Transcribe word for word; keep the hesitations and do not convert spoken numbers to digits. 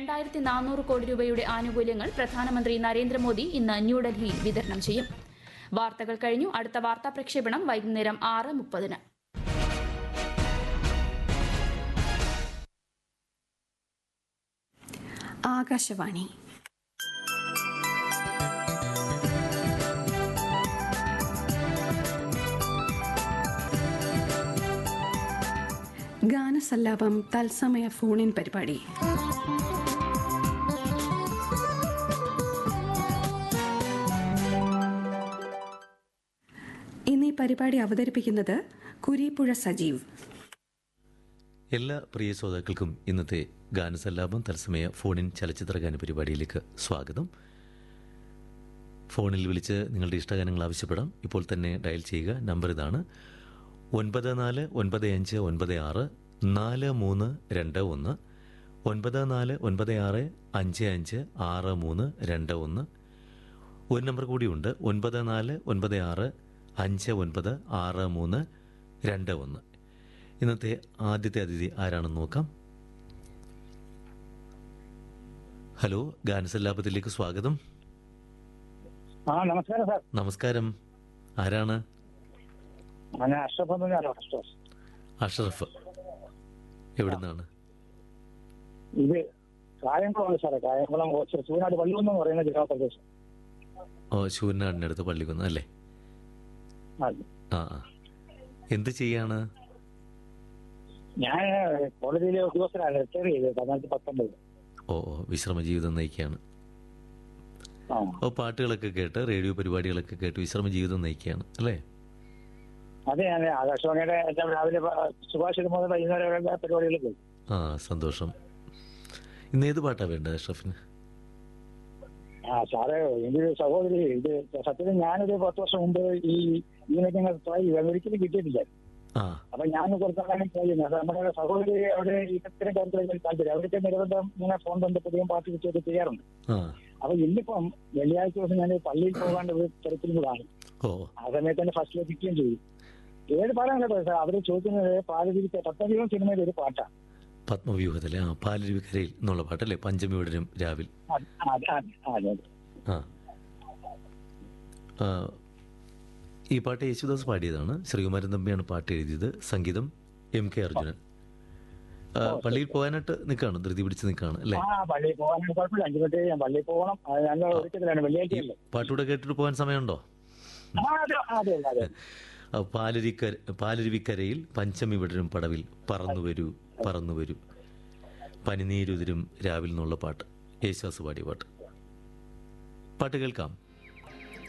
രണ്ടായിരത്തി നാനൂറ് കോടി രൂപയുടെ ആനുകൂല്യങ്ങൾ പ്രധാനമന്ത്രി നരേന്ദ്രമോദി ഇന്ന് ന്യൂഡൽഹിയിൽ വിതരണം ചെയ്യും. വാർത്തകൾ കഴിഞ്ഞു. അടുത്ത വാർത്താ പ്രക്ഷേപണം വൈകുന്നേരം ആറ് മുപ്പതിന്. ആകാശവാണി. ഗാനസല്ലാപം തത്സമയ ഫോണിൻ പരിപാടി. ഇന്ന് ഈ പരിപാടി അവതരിപ്പിക്കുന്നത് കുരീപ്പുഴ സജീവ്. എല്ലാ പ്രിയ ശ്രോതാക്കൾക്കും ഇന്നത്തെ ഗാനസല്ലാപം തത്സമയ ഫോണിൻ ചലച്ചിത്ര ഗാന പരിപാടിയിലേക്ക് സ്വാഗതം. ഫോണിൽ വിളിച്ച് നിങ്ങളുടെ ഇഷ്ടഗാനങ്ങൾ ആവശ്യപ്പെടാം. ഇപ്പോൾ തന്നെ ഡയൽ ചെയ്യുക. നമ്പർ ഇതാണ്: ഒൻപത് നാല് ഒൻപത് അഞ്ച് ഒൻപത് ആറ് നാല് മൂന്ന് രണ്ട് ഒന്ന്, ഒൻപത് നാല് ഒൻപത് ആറ് അഞ്ച് അഞ്ച് ആറ് മൂന്ന് രണ്ട് ഒന്ന്. ഒരു നമ്പർ കൂടിയുണ്ട്: ഒൻപത് നാല് ഒൻപത് ആറ് അഞ്ച് ഒൻപത് ആറ് മൂന്ന് രണ്ട് ഒന്ന്. ഇന്നത്തെ ആദ്യത്തെ അതിഥി ആരാണെന്ന് നോക്കാം. ഹലോ, ഗാനസല്ലാപത്തിലേക്ക് സ്വാഗതം. ആ നമസ്കാരം സാർ. നമസ്കാരം. ആരാണ്? അഷ്റഫ്. എവിടുന്നാണ്? ഇത് കായംകുളമാണ് സാറേ. കായംകുളം ചൂനാട് പള്ളിക്കുന്ന് പറയുന്ന ജില്ലാ പ്രദേശം. ഓ, ശൂരനാടിനടുത്ത് പള്ളിക്കുന്ന് അല്ലേ? ആ ആ. എന്ത് ചെയ്യാണ്? ഞാൻ കോളേജിലെ ഉദ്യോഗസ്ഥനാണ്. റിട്ടയർ ചെയ്തത് രണ്ടായിരത്തി പത്തൊമ്പത്. ഓ ഓ, വിശ്രമ ജീവിതം നയിക്കുകയാണ്. ഓ, പാട്ടുകളൊക്കെ കേട്ട് റേഡിയോ പരിപാടികളൊക്കെ കേട്ട് വിശ്രമ ജീവിതം നയിക്കുകയാണ് അല്ലേ? അതെ, ഞാൻ ആകാശവാണിയുടെ രാവിലെ സുഭാഷ് മുതൽ വൈകുന്നേരം വരെ പരിപാടികൾ കേൾക്കും. ആ, സന്തോഷം. ഇന്ന് ഏത് പാട്ടാ വേണ്ടത് അഷ്റഫിന്? ആ സാറേ, എന്റെ സഹോദരി, ഇത് സത്യത്തിൽ ഞാനൊരു പത്ത് വർഷം മുമ്പ് ഈ ഇതിനൊക്കെ ഞങ്ങൾ ട്രൈ ചെയ്തു, ഒരിക്കലും കിട്ടിയിട്ടില്ല. അപ്പൊ ഞാൻ കുറച്ചാണ് ട്രൈ ചെയ്യുന്നത്. നമ്മുടെ സഹോദരി അവിടെ ഇത്തരം കാര്യത്തിൽ താല്പര്യം, അവർക്ക് നിരന്തരം ഇങ്ങനെ ഫോൺ ബന്ധപ്പെടുകയും പാട്ട് കിട്ടുകയൊക്കെ ചെയ്യാറുണ്ട്. അപ്പൊ ഇന്നിപ്പം വെള്ളിയാഴ്ച ദിവസം ഞാൻ പള്ളിയിൽ പോകാണ്ട് ഒരു തരത്തിൽ കൂടാണ്. ആ സമയത്ത് തന്നെ ഫസ്റ്റ് കിട്ടുകയും ചെയ്തു. ഏത് പാടാൻ കേട്ടോ സാർ? അവര് ചോദിക്കുന്നത് പാലരുവി പത്മവ്യൂഹം സിനിമയിലെ ഒരു പാട്ടാണ്. പത്മവ്യൂഹത്തിലെ ആ പാലരുവിക്കരയിൽ എന്നുള്ള പാട്ടല്ലേ? പഞ്ചമിവിടരും രാവിൽ. ആ, ഈ പാട്ട് യേശുദാസ് പാടിയതാണ്. ശ്രീകുമാരൻ തമ്പിയാണ് പാട്ട് എഴുതിയത്. സംഗീതം എം കെ അർജുനൻ. പള്ളിയിൽ പോകാനായിട്ട് നിൽക്കാണ്, ധൃതി പിടിച്ച് നിൽക്കാണ് അല്ലേ? പാട്ടൂടെ കേട്ടിട്ട് പോകാൻ സമയമുണ്ടോ? പാലരിക്കര പാലരുവിക്കരയിൽ പഞ്ചമി വിടരും പടവിൽ പറന്നു വരൂ പറന്നു വരൂ പനിനീരുതിരും രാവിൽ എന്നുള്ള പാട്ട് യേശുദാസ് പാടിയ പാട്ട്. പാട്ട് കേൾക്കാം.